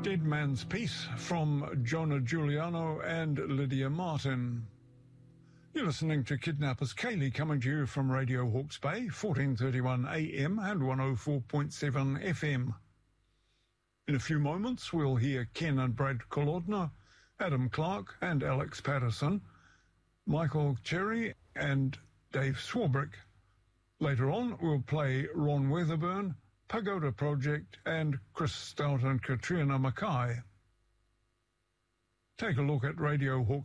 Dead Man's Peace from Jonah Giuliano and Lydia Martin. You're listening to Kidnappers Kaylee, coming to you from Radio Hawke's Bay, 1431 AM and 104.7 FM. In a few moments, we'll hear Ken and Brad Kolodner, Adam Clark and Alex Patterson, Michael Cherry and Dave Swarbrick. Later on, we'll play Ron Weatherburn, Pagoda Project and Chris Stout and Katrina Mackay. Take a look at Radio Hawke's